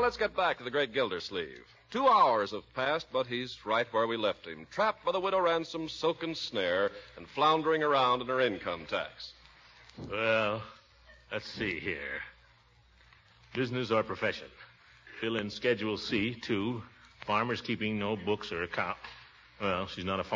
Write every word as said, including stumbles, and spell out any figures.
let's get back to the great Gildersleeve. Two hours have passed, but he's right where we left him, trapped by the Widow Ransom's silken snare and floundering around in her income tax. Well, let's see here. Business or profession? Fill in Schedule C, two. Farmers keeping no books or account. Well, she's not a farmer.